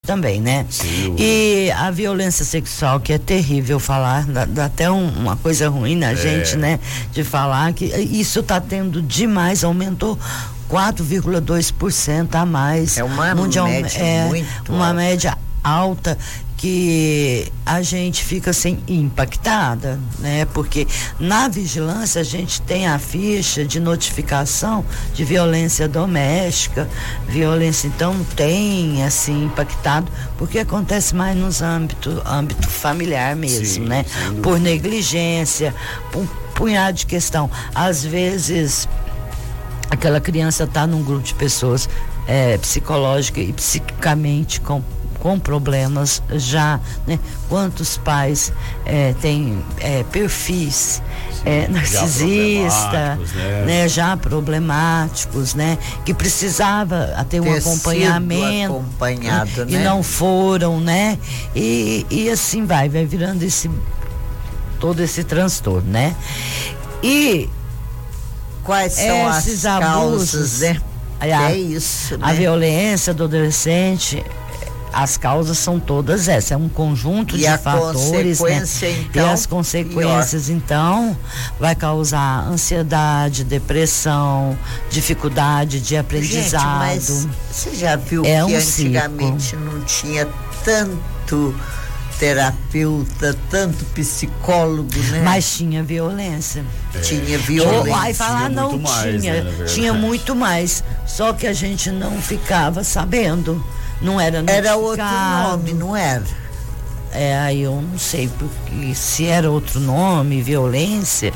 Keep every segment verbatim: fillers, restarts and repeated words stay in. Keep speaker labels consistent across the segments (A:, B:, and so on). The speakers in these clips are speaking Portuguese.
A: também, né?
B: Sim.
A: E a violência sexual, que é terrível falar, dá, dá até um, uma coisa ruim na é. gente, né? De falar que isso tá tendo demais, aumentou quatro vírgula dois por cento a mais.
C: É uma
A: mundial,
C: média
A: é,
C: muito
A: uma
C: alta.
A: média alta, que a gente fica assim impactada, né? Porque na vigilância a gente tem a ficha de notificação de violência doméstica, violência, então tem assim impactado, porque acontece mais nos âmbito, âmbito familiar mesmo, sim, né? Sim. Por negligência, por um punhado de questão. Às vezes aquela criança está num grupo de pessoas é, psicológica e psiquicamente com com problemas já, né? Quantos pais é, têm é, perfis é, narcisista, né? né? Já problemáticos, né? Que precisava ter um acompanhamento
C: acompanhado,
A: e
C: né?
A: não foram, né? E, e assim vai, vai virando esse todo esse transtorno, né? E
C: quais são
A: esses
C: as
A: abusos,
C: causas, né?
A: A,
C: é isso, né?
A: A violência do adolescente, as causas são todas essas, é um conjunto
C: e
A: de
C: a
A: fatores, né?
C: Então,
A: e as consequências, pior. Então, vai causar ansiedade, depressão, dificuldade de aprendizado.
C: Gente, mas você já viu
A: é
C: que
A: um
C: antigamente
A: ciclo.
C: Não tinha tanto terapeuta, tanto psicólogo, né?
A: Mas tinha violência.
C: É. Tinha violência.
A: Ai, falar não
B: mais,
A: tinha,
B: né,
A: tinha muito mais, só que a gente não ficava sabendo. Não era notificado.
C: Era outro nome, não era?
A: É, aí eu não sei, porque se era outro nome, violência,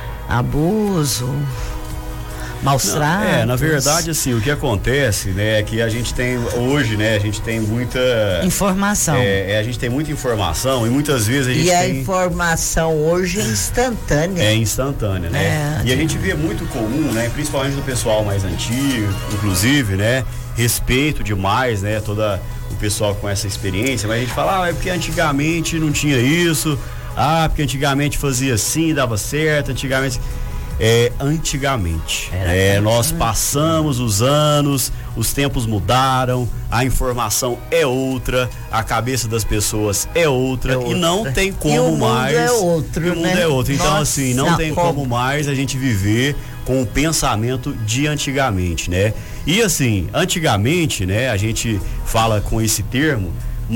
A: abuso, maus tratos.
B: É, na verdade, assim, o que acontece, né, é que a gente tem, hoje, né, a gente tem muita...
A: Informação.
B: É, é, a gente tem muita informação e muitas vezes a gente
C: E a
B: tem...
C: informação hoje é instantânea.
B: É instantânea, né?
A: É,
B: e a gente vê muito comum, né, principalmente do pessoal mais antigo, inclusive, né, respeito demais, né, toda o pessoal com essa experiência, mas a gente fala, ah, é porque antigamente não tinha isso, ah, porque antigamente fazia assim, dava certo, antigamente... É, antigamente, é, nós passamos os anos, os tempos mudaram, a informação é outra, a cabeça das pessoas é outra, é outra. E não tem como
C: e o mundo
B: mais.
C: É outro,
B: e o mundo
C: né?
B: é outro. Então, Nossa, assim, não, não tem como. como mais a gente viver com o pensamento de antigamente, né? E assim, antigamente, né, a gente fala com esse termo,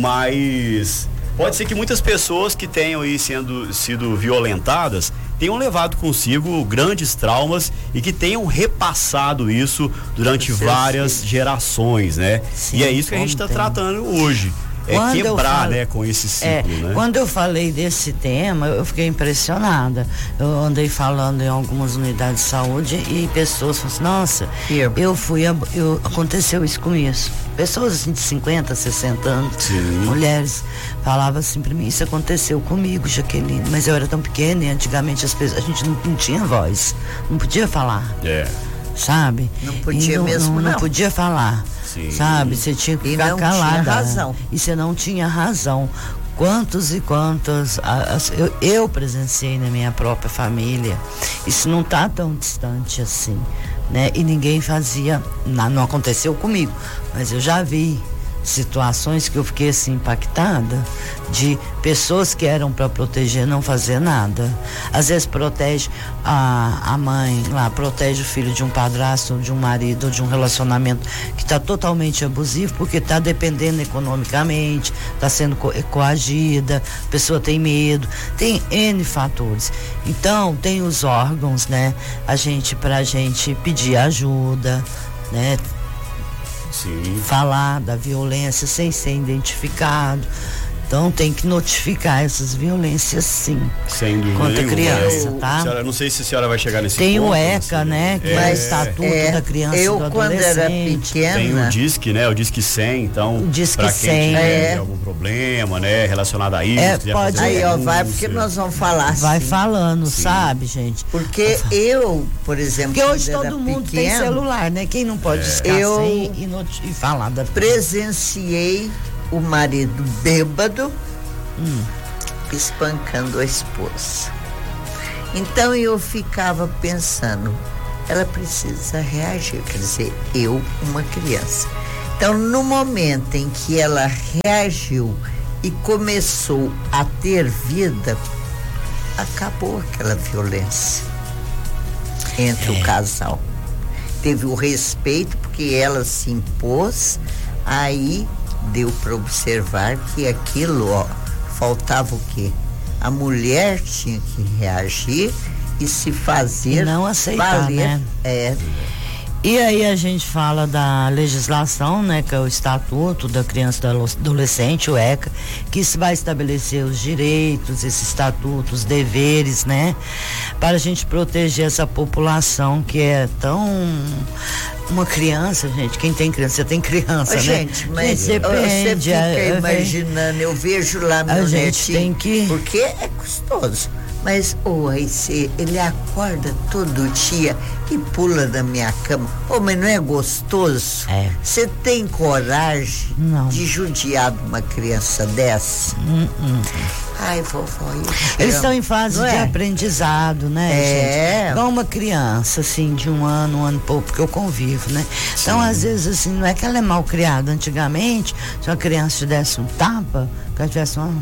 B: mas pode ser que muitas pessoas que tenham aí sendo, sido violentadas tenham levado consigo grandes traumas e que tenham repassado isso durante várias filhos. gerações, né? Sim, e é isso que a gente está tratando hoje. É quando quebrar, falo, né, com esse ciclo,
A: é,
B: né?
A: Quando eu falei desse tema, eu fiquei impressionada. Eu andei falando em algumas unidades de saúde e pessoas falaram assim, nossa, eu, eu fui, a, eu, aconteceu isso com isso. Pessoas assim de cinquenta, sessenta anos, Sim. mulheres, falavam assim pra mim, isso aconteceu comigo, Jaqueline, mas eu era tão pequena e antigamente as pessoas, a gente não, não tinha voz, não podia falar.
B: É.
A: Sabe?
C: Não podia
A: não,
C: mesmo,
A: não.
C: não.
A: Não podia falar.
B: Sim.
A: Sabe? Você tinha que ficar
C: e não
A: calada.
C: Tinha razão.
A: E você não tinha razão. Quantos e quantas as, eu, eu presenciei na minha própria família. Isso não está tão distante assim, né? E ninguém fazia, não, não aconteceu comigo, mas eu já vi situações que eu fiquei assim impactada, de pessoas que eram para proteger não fazer nada. Às vezes protege a, a mãe lá, protege o filho de um padrasto, de um marido, de um relacionamento que está totalmente abusivo, porque está dependendo economicamente, está sendo co- coagida, a pessoa tem medo, tem N fatores. Então tem os órgãos, né? A gente, pra gente pedir ajuda, né?
B: Sim.
A: Falar da violência sem ser identificado. Então tem que notificar essas violências, sim.
B: Sem dúvida
A: quanto a criança,
B: eu,
A: tá?
B: Senhora, não sei se a senhora vai chegar nesse
A: tem
B: ponto.
A: Tem o ECA, assim, né? Que é, é o Estatuto
C: é,
A: da Criança
C: eu,
A: e do Adolescente.
C: Quando era pequena,
B: tem o DISC, né? O DISC cem, então.
A: O DISC
B: pra quem
A: cem.
B: tiver
A: é.
B: algum problema, né? Relacionado a isso.
A: É, pode
C: aí, ó, vai, porque nós vamos falar
A: Vai
C: assim.
A: falando, sim. Sabe, gente?
C: Porque eu, por exemplo,
A: porque hoje todo mundo
C: pequeno,
A: tem celular, né? Quem não pode
B: é.
A: discar
C: eu
A: sem e, not- e falar da...
C: Presenciei o marido bêbado
A: hum.
C: espancando a esposa. Então eu ficava pensando, ela precisa reagir, quer dizer, eu, uma criança. Então, no momento em que ela reagiu e começou a ter vida, acabou aquela violência entre é. o casal. Teve o respeito porque ela se impôs, aí deu para observar que aquilo, ó, faltava o quê? A mulher tinha que reagir e se fazer
A: e não aceitar, valer, né?
C: É.
A: E aí a gente fala da legislação, né, que é o Estatuto da Criança e do Adolescente, o ECA, que vai estabelecer os direitos, esse estatuto, os deveres, né, para a gente proteger essa população que é tão... Uma criança, gente, quem tem criança, você tem criança,
C: Ô,
A: né?
C: Gente, mas
A: gente, depende,
C: você fica
A: é,
C: imaginando, eu vejo lá meu
A: a gente
C: netinho,
A: tem que...
C: porque é custoso. Mas, ô, oh, ele acorda todo dia e pula da minha cama. Ô, oh, mas não é gostoso?
A: É.
C: Você tem coragem
A: não.
C: de judiar de uma criança dessa?
A: Hum, hum.
C: Ai, vovó, eu
A: eles estão em fase
C: não
A: de
C: é?
A: aprendizado, né,
C: é.
A: gente? Igual uma criança, assim, de um ano, um ano e pouco, porque eu convivo, né? Sim. Então, às vezes, assim, não é que ela é mal criada. Antigamente, se uma criança te desse um tapa, que ela tivesse uma...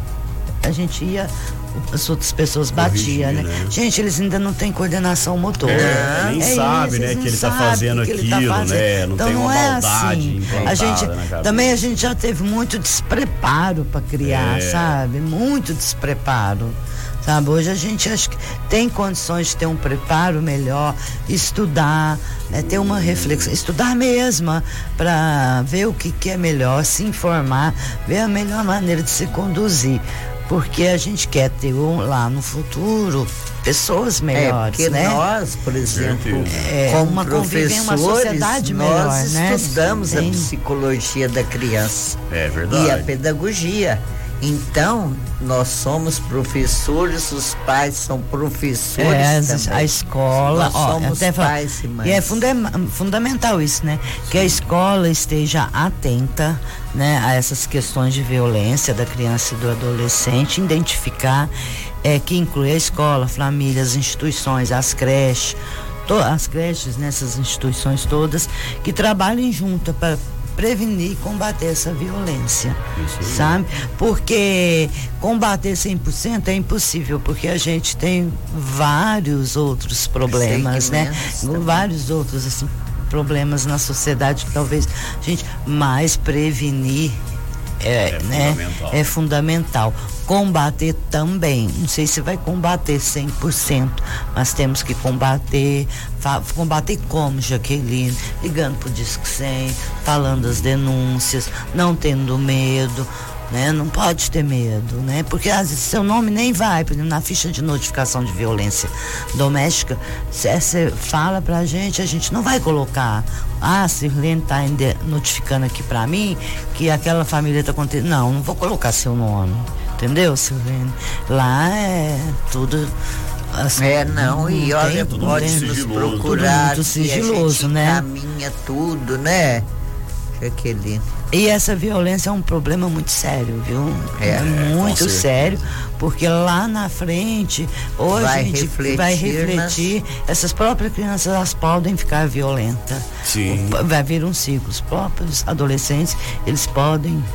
A: a gente ia... as outras pessoas batiam, né? né? Gente, eles ainda não têm coordenação motora.
B: É, nem
A: é
B: sabe,
A: isso,
B: né, que ele tá fazendo aquilo, tá fazendo. né? Não
A: então,
B: tem
A: não
B: uma
A: é
B: maldade
A: assim. A gente, também a gente já teve muito despreparo para criar, é. sabe? Muito despreparo. Sabe, hoje a gente acho que tem condições de ter um preparo melhor, estudar, né, ter uma reflexão, estudar mesmo para ver o que, que é melhor, se informar, ver a melhor maneira de se conduzir. Porque a gente quer ter um, lá no futuro pessoas melhores,
C: é, porque
A: né?
C: nós, por exemplo,
A: é,
C: como
A: uma
C: professores,
A: uma sociedade melhor,
C: nós
A: né?
C: estudamos
A: Sim.
C: a psicologia da criança.
B: É verdade.
C: E a pedagogia. Então, nós somos professores, os pais são professores
A: é,
C: também.
A: A escola,
C: nós
A: ó,
C: somos
A: até
C: pais e mães.
A: E é funda fundamental isso, né? Que a escola esteja atenta, né, a essas questões de violência da criança e do adolescente, identificar, é, que inclui a escola, famílias, as instituições, as creches, as creches nessas instituições todas, que trabalhem junto para prevenir e combater essa violência, Isso sabe? Porque combater cem por cento é impossível, porque a gente tem vários outros problemas, né? Também. Vários outros, assim, problemas na sociedade que talvez a gente mais prevenir é, é, né? fundamental. é fundamental. Combater também, não sei se vai combater cem por cento, mas temos que combater. Combater como, Jaqueline? Ligando pro Disque cem, falando as denúncias, não tendo medo, né? Não pode ter medo, né? Porque às vezes seu nome nem vai, por exemplo, na ficha de notificação de violência doméstica, você fala pra gente, a gente não vai colocar, ah, Sirlene tá notificando aqui pra mim que aquela família tá acontecendo. Não, não vou colocar seu nome, entendeu, Sirlene? Lá é tudo... Assim,
C: é, não, e olha,
B: tudo
C: pode
B: muito
C: nos
B: sigiloso.
C: procurar,
A: muito sigiloso,
C: a gente
A: né?
C: caminha tudo, né, Jaqueline?
A: E essa violência é um problema muito sério, viu?
C: É,
A: é muito sério, porque lá na frente, hoje
C: vai
A: a gente
C: refletir,
A: vai refletir, nas... essas próprias crianças, elas podem ficar violentas.
B: Sim.
A: Vai vir um ciclo, os próprios adolescentes, eles podem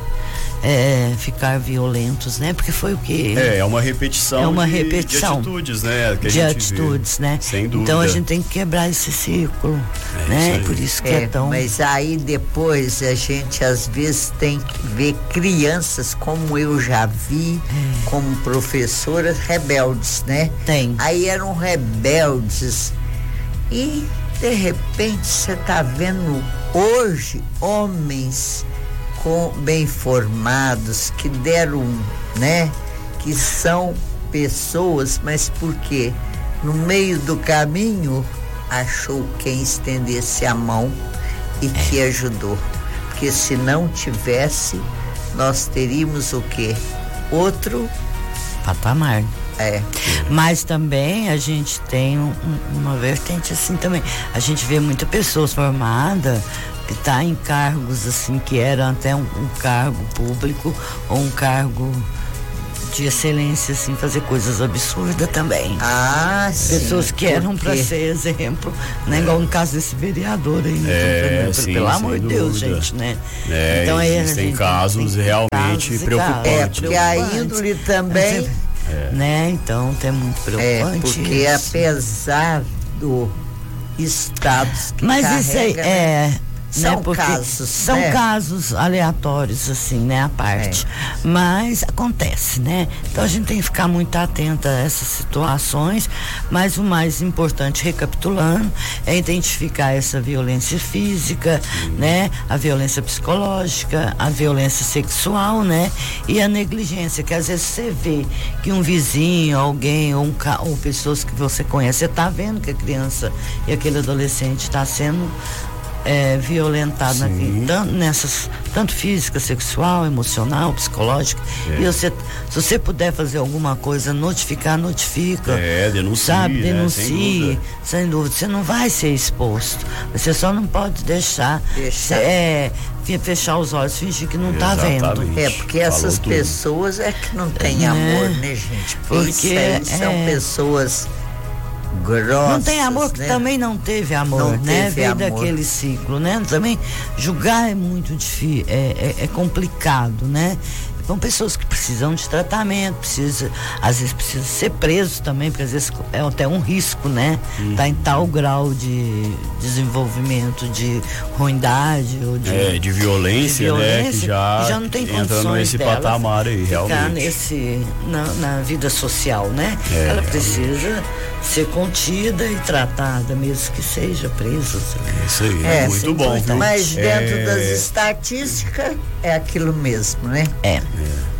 A: É, ficar violentos, né? Porque foi o que
B: é, é uma repetição,
A: é uma
B: de,
A: repetição
B: de atitudes, né? Que a
A: de
B: gente
A: atitudes,
B: vê.
A: né?
B: Sem dúvida.
A: Então a gente tem que quebrar esse ciclo,
B: é
A: né?
B: Isso
A: Por isso que
C: é,
A: é tão.
C: Mas aí depois a gente às vezes tem que ver crianças, como eu já vi, é. como professoras rebeldes, né?
A: Tem.
C: Aí eram rebeldes e de repente você tá vendo hoje homens com bem formados, que deram, né, que são pessoas, mas por quê? No meio do caminho achou quem estendesse a mão e que ajudou, porque se não tivesse, nós teríamos o quê? Outro
A: patamar.
C: É.
A: Mas também a gente tem um, uma vertente assim também. A gente vê muita pessoas formadas que tá em cargos assim que eram até um, um cargo público ou um cargo de excelência, assim, fazer coisas absurdas também.
C: Ah, sim.
A: Pessoas que eram para ser exemplo, né? É. Igual no caso desse vereador aí,
B: é,
A: né?
B: sim,
A: pelo amor de Deus, gente, né?
B: É, então aí existem casos tem realmente casos preocupantes.
C: É, porque a índole também,
A: é. né? Então tem muito preocupante.
C: É, porque isso. Apesar do status que
A: Mas
C: carrega,
A: isso aí é
C: são
A: né, porque
C: casos,
A: são
C: né?
A: casos aleatórios, assim, né, a parte, é. Mas acontece, né? Então a gente tem que ficar muito atenta a essas situações, mas o mais importante, recapitulando, é identificar essa violência física, Sim. né, a violência psicológica, a violência sexual, né, e a negligência, que às vezes você vê que um vizinho, alguém, ou, um, ou pessoas que você conhece, você tá vendo que a criança e aquele adolescente está sendo É, violentado naquele, tanto, nessas, tanto física, sexual, emocional, psicológica. É. E você, se você puder fazer alguma coisa, notificar, notifica.
B: É, denuncie.
A: Sabe, denuncie,
B: né? Sem dúvida.
A: sem dúvida. Você não vai ser exposto. Você só não pode deixar.
C: Deixar.
A: É, fechar os olhos, fingir que não está vendo.
C: É, porque Falou essas tudo. pessoas é que não têm é. amor, né, gente?
A: Porque
C: Isso aí são
A: é.
C: pessoas grossas,
A: não tem amor, que
C: né?
A: também não teve amor,
C: não
A: né?
C: Teve
A: Veio
C: amor.
A: daquele ciclo, né? Também julgar é muito difícil, é, é, é complicado, né? São pessoas que precisam de tratamento, precisa, às vezes precisa ser preso também, porque às vezes é até um risco, né? Hum. Tá em tal grau de desenvolvimento de ruindade ou de,
B: é, de, violência,
A: de violência,
B: né? Que já,
A: já não tem
B: entra nesse patamar aí, realmente.
A: Nesse, na, na vida social, né?
B: É,
A: ela precisa realmente. ser contida e tratada, mesmo que seja presa.
B: Isso aí, é, é muito bom. Viu?
C: Mas dentro
B: é...
C: das estatísticas é aquilo mesmo, né?
A: É.
B: É.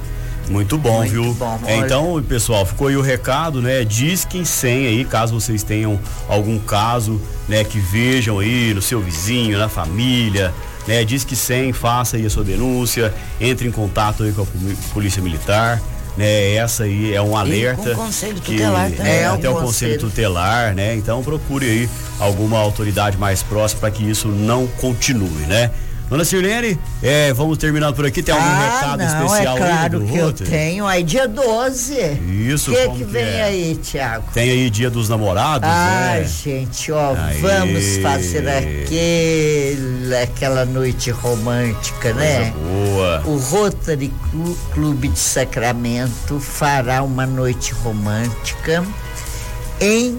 B: Muito bom,
C: Muito
B: viu?
C: Bom,
B: é, então, pessoal, ficou aí o recado, né? Disquem cem aí, caso vocês tenham algum caso, né? Que vejam aí no seu vizinho, na família, né? Disque cem, faça aí a sua denúncia, entre em contato aí com a Polícia Militar, né? Essa aí é um alerta.
A: E com o Conselho Tutelar
B: que,
A: também.
B: É,
A: é
B: até
A: um
B: o Conselho Tutelar, né? Então procure aí alguma autoridade mais próxima para que isso não continue, né? Dona Sirlene, é, vamos terminando por aqui. Tem algum
C: ah,
B: recado
C: não,
B: especial
C: é claro
B: aí do
C: que
B: Roter?
C: eu tenho. Aí dia doze.
B: Isso,
C: O que,
B: que,
C: que vem
B: é?
C: aí, Tiago?
B: Tem aí Dia dos Namorados,
C: ah,
B: né?
C: gente, ó,
B: Aê.
C: vamos fazer aquele, aquela noite romântica,
B: Coisa
C: né?
B: boa.
C: O Rotary Clube de Sacramento fará uma noite romântica em,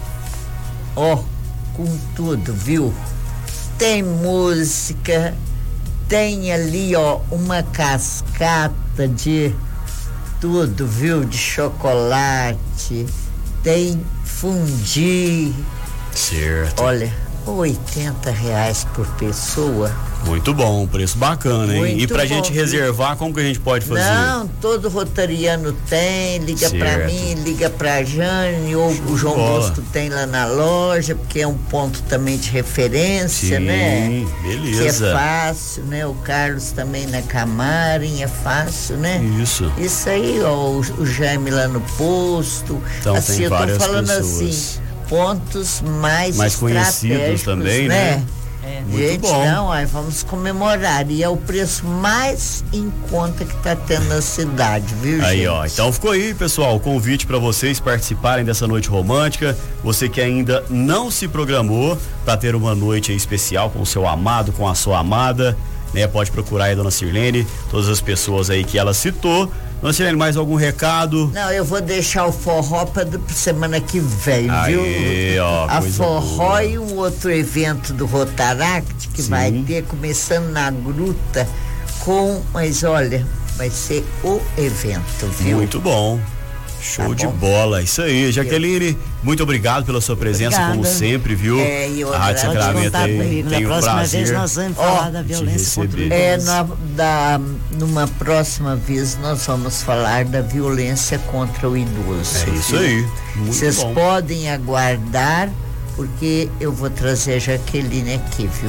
C: ó, com tudo, viu? Tem música, tem ali, ó, uma cascata de tudo, viu? De chocolate, tem fundi.
B: Certo.
C: Olha, oitenta reais por pessoa.
B: Muito bom, preço bacana, hein?
C: Muito
B: e pra
C: bom,
B: gente
C: viu?
B: reservar, como que a gente pode fazer?
C: Não, todo rotariano tem, liga certo. pra mim, liga pra Jane, ou o João
B: Bola.
C: Bosco tem lá na loja, porque é um ponto também de referência,
B: Sim,
C: né?
B: beleza.
C: Que é fácil, né? O Carlos também na Camarim, é fácil, né?
B: Isso.
C: Isso aí, ó, o, o Jaime lá no posto.
B: Então,
C: assim,
B: tem
C: eu tô
B: várias
C: falando
B: pessoas.
C: assim, pontos mais,
B: mais conhecidos também, né?
C: né?
A: É.
B: Muito
C: Gente,
B: bom.
C: não, aí vamos comemorar. E é o preço mais em conta que tá tendo na cidade, viu,
B: Aí,
C: gente?
B: ó, então ficou aí, pessoal, o convite para vocês participarem dessa noite romântica. Você que ainda não se programou para ter uma noite aí especial com o seu amado, com a sua amada, né? Pode procurar aí a Dona Sirlene, todas as pessoas aí que ela citou. Dona Sirlene, mais algum recado?
C: Não, eu vou deixar o forró pra semana que vem,
B: Aê,
C: viu?
B: Ó,
C: a
B: coisa
C: forró
B: boa.
C: E um outro evento do Rotaract que
B: Sim.
C: vai ter, começando na Gruta, com, mas olha, vai ser o evento, viu?
B: Muito bom. Show
C: Tá
B: de
C: bom.
B: bola, isso aí. Jaqueline, muito obrigado pela sua presença,
A: Obrigada.
B: como sempre, viu?
C: É, e
B: a Rádio
C: outra-
B: Sacramento
A: contar
B: aí
A: comigo.
B: tem
A: Na
B: o
A: próxima
B: prazer.
A: vez nós vamos falar
C: Ó,
A: da
B: te
A: violência contra o
B: receber.
C: É,
A: idoso.
C: na, da, numa próxima vez nós vamos falar da violência contra o idoso.
B: É isso
C: viu?
B: aí. Muito
C: Vocês
B: bom.
C: podem aguardar, porque eu vou trazer a Jaqueline aqui, viu?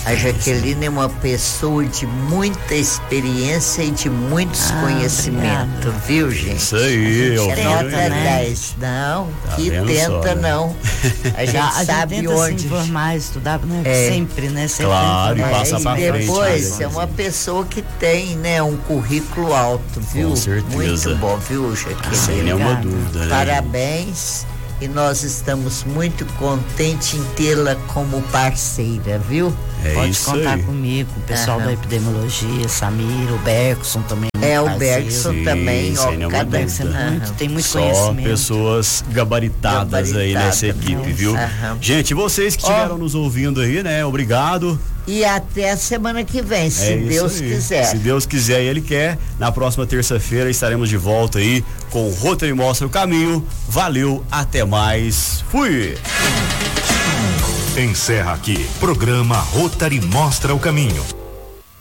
C: A Jaqueline é uma pessoa de muita experiência e de muitos ah, conhecimentos, obrigada. Viu, gente?
B: Isso aí,
C: eu é nota dez. Não, tá que tenta só, né? Não. A gente a sabe
A: gente
C: tenta onde.
A: Se informar, estudar, né? É. Sempre, né? Sempre
B: claro, e passa pra frente.
C: Depois, é uma pessoa que tem, né, um currículo alto, viu?
B: Com certeza.
C: Muito bom, viu, Jaqueline?
B: Sem nenhuma dúvida, né?
C: Parabéns. E nós estamos muito contentes em tê-la como parceira, viu?
B: É
A: Pode
B: isso
A: contar
B: aí.
A: comigo, o pessoal Aham. da epidemiologia, Samir, o Bergson também.
C: É, o Bergson
B: Sim,
C: também, ó,
B: cada
A: muito, tem muito
B: Só
A: conhecimento.
B: pessoas gabaritadas Gabaritada, aí nessa equipe, né? viu?
C: Aham.
B: Gente, vocês que estiveram nos ouvindo aí, né? Obrigado.
C: E até a semana que vem, se
B: é
C: Deus quiser.
B: Se Deus quiser e Ele quer, na próxima terça-feira estaremos de volta aí com o Rotary Mostra o Caminho. Valeu, até mais. Fui!
D: Encerra aqui, programa Rotary Mostra o Caminho.